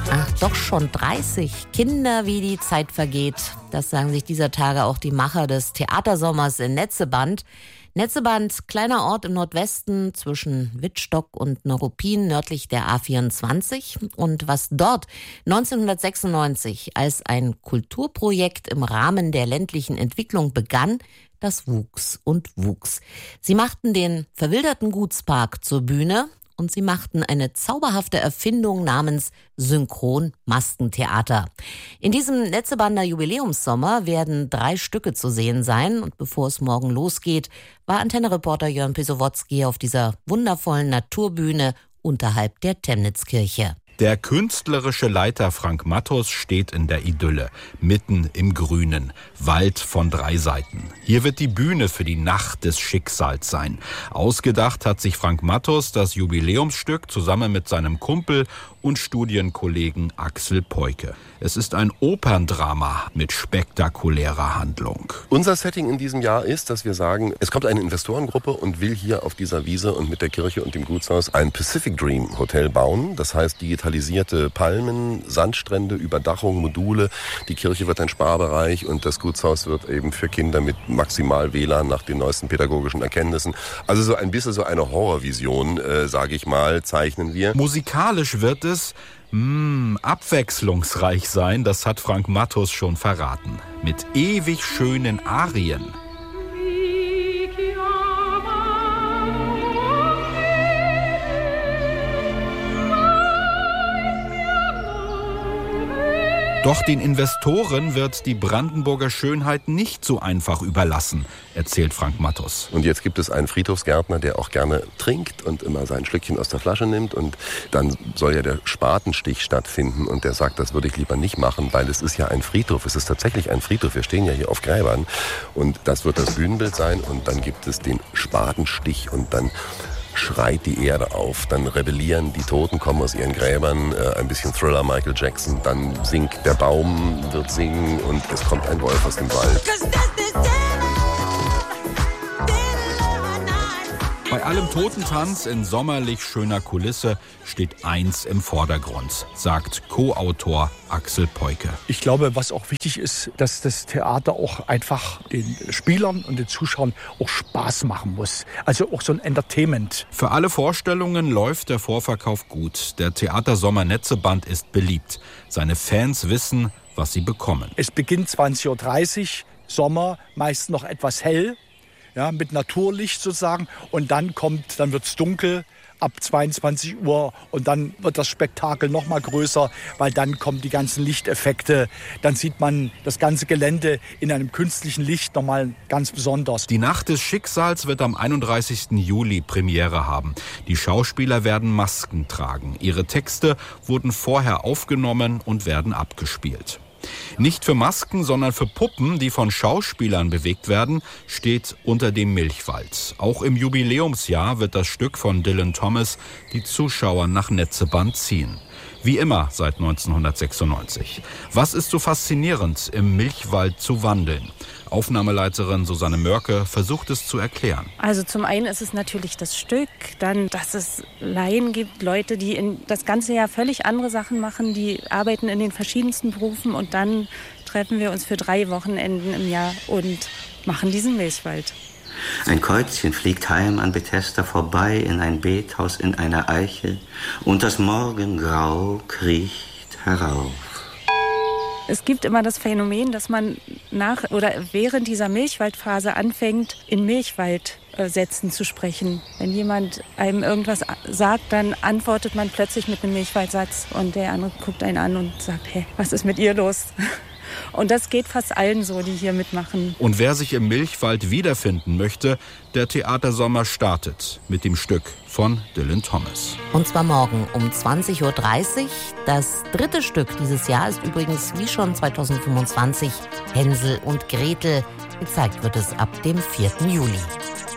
Ach, doch schon 30. Kinder, wie die Zeit vergeht. Das sagen sich dieser Tage auch die Macher des Theatersommers in Netzeband. Netzeband, kleiner Ort im Nordwesten zwischen Wittstock und Neuruppin, nördlich der A24. Und was dort 1996 als ein Kulturprojekt im Rahmen der ländlichen Entwicklung begann, das wuchs und wuchs. Sie machten den verwilderten Gutspark zur Bühne und sie machten eine zauberhafte Erfindung namens Synchron-Maskentheater. In diesem Netzebander Jubiläumssommer werden 3 Stücke zu sehen sein. Und bevor es morgen losgeht, war Antenne-Reporter Jörn Pisowotzki auf dieser wundervollen Naturbühne unterhalb der Temnitzkirche. Der künstlerische Leiter Frank Matthus steht in der Idylle, mitten im Grünen, Wald von 3 Seiten. Hier wird die Bühne für die Nacht des Schicksals sein. Ausgedacht hat sich Frank Matthus das Jubiläumsstück zusammen mit seinem Kumpel und Studienkollegen Axel Peuke. Es ist ein Operndrama mit spektakulärer Handlung. Unser Setting in diesem Jahr ist, dass wir sagen, es kommt eine Investorengruppe und will hier auf dieser Wiese und mit der Kirche und dem Gutshaus ein Pacific Dream Hotel bauen. Das heißt, digitalisierte Palmen, Sandstrände, Überdachung, Module. Die Kirche wird ein Sparbereich und das Gutshaus wird eben für Kinder mit maximal WLAN nach den neuesten pädagogischen Erkenntnissen. Also so ein bisschen so eine Horrorvision, sage ich mal, zeichnen wir. Musikalisch wird es abwechslungsreich sein, das hat Frank Matthus schon verraten. Mit ewig schönen Arien. Doch den Investoren wird die Brandenburger Schönheit nicht so einfach überlassen, erzählt Frank Matthus. Und jetzt gibt es einen Friedhofsgärtner, der auch gerne trinkt und immer sein Schlückchen aus der Flasche nimmt. Und dann soll ja der Spatenstich stattfinden. Und der sagt, das würde ich lieber nicht machen, weil es ist ja ein Friedhof. Es ist tatsächlich ein Friedhof. Wir stehen ja hier auf Gräbern. Und das wird das Bühnenbild sein. Und dann gibt es den Spatenstich und dann schreit die Erde auf, dann rebellieren die Toten, kommen aus ihren Gräbern, ein bisschen Thriller Michael Jackson, dann singt der Baum, wird singen und es kommt ein Wolf aus dem Wald. Bei allem Totentanz in sommerlich schöner Kulisse steht eins im Vordergrund, sagt Co-Autor Axel Peuke. Ich glaube, was auch wichtig ist, dass das Theater auch einfach den Spielern und den Zuschauern auch Spaß machen muss. Also auch so ein Entertainment. Für alle Vorstellungen läuft der Vorverkauf gut. Der Theatersommer Netzeband ist beliebt. Seine Fans wissen, was sie bekommen. Es beginnt 20.30 Uhr, Sommer, meist noch etwas hell. Ja, mit Naturlicht sozusagen und dann wird es dunkel ab 22 Uhr und dann wird das Spektakel noch mal größer, weil dann kommen die ganzen Lichteffekte, dann sieht man das ganze Gelände in einem künstlichen Licht noch mal ganz besonders. Die Nacht des Schicksals wird am 31. Juli Premiere haben. Die Schauspieler werden Masken tragen. Ihre Texte wurden vorher aufgenommen und werden abgespielt. Nicht für Masken, sondern für Puppen, die von Schauspielern bewegt werden, steht Unter dem Milchwald. Auch im Jubiläumsjahr wird das Stück von Dylan Thomas die Zuschauer nach Netzeband ziehen. Wie immer seit 1996. Was ist so faszinierend, im Milchwald zu wandeln? Aufnahmeleiterin Susanne Mörke versucht es zu erklären. Also zum einen ist es natürlich das Stück, dann, dass es Laien gibt, Leute, die das ganze Jahr völlig andere Sachen machen, die arbeiten in den verschiedensten Berufen und dann treffen wir uns für 3 Wochenenden im Jahr und machen diesen Milchwald. Ein Käuzchen fliegt heim an Bethesda vorbei in ein Bethaus in einer Eiche und das Morgengrau kriecht herauf. Es gibt immer das Phänomen, dass man nach oder während dieser Milchwaldphase anfängt, in Milchwaldsätzen zu sprechen. Wenn jemand einem irgendwas sagt, dann antwortet man plötzlich mit einem Milchwaldsatz und der andere guckt einen an und sagt, hey, was ist mit ihr los? Und das geht fast allen so, die hier mitmachen. Und wer sich im Milchwald wiederfinden möchte, der Theatersommer startet mit dem Stück von Dylan Thomas. Und zwar morgen um 20.30 Uhr. Das 3. Stück dieses Jahr ist übrigens wie schon 2025 Hänsel und Gretel. Gezeigt wird es ab dem 4. Juli.